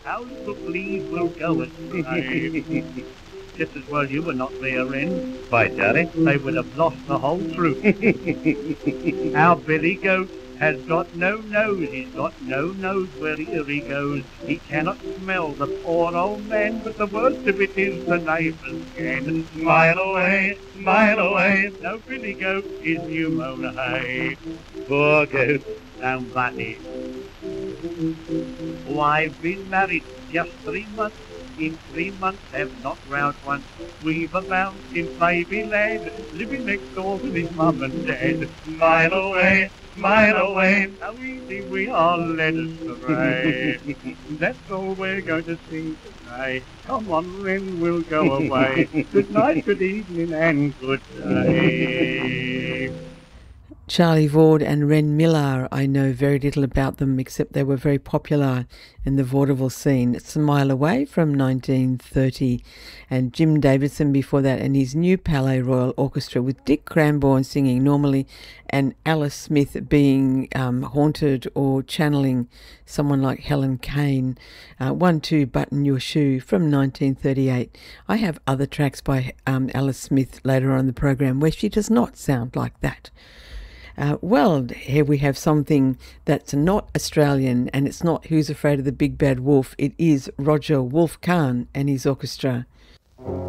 How little fleas will go astray. Just as well you were not there, Wren. Why, Charlie? They would have lost the whole troop. Our Billy Goat has got no nose. He's got no nose wherever he goes. He cannot smell the poor old man, but the worst of it is the neighbours can. Smile away, smile away. No Billy Goat is new mown hay. Poor goat. Down Bunny. Oh, I've been married just 3 months. In 3 months have not round once. We've a bouncing baby lad living next door with his mum and dad. Smile away, smile away. How easy we are led astray. That's all we're going to sing today. Come on, Wren, we'll go away. Good night, good evening, and good day. Charlie Vaude and Wren Miller, I know very little about them except they were very popular in the vaudeville scene. Smile Away from 1930, and Jim Davidson before that, and his new Palais Royal Orchestra with Dick Cranbourne singing normally and Alice Smith being haunted or channeling someone like Helen Kane. 1-2 Button Your Shoe from 1938. I have other tracks by Alice Smith later on in the program where she does not sound like that. Well, here we have something that's not Australian, and it's not Who's Afraid of the Big Bad Wolf. It is Roger Wolf Kahn and his orchestra.